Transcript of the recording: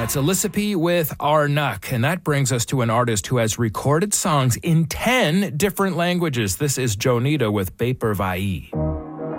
That's Elisapie with Arnak, and that brings us to an artist who has recorded songs in 10 different languages. This is Jonita with Beper Vai.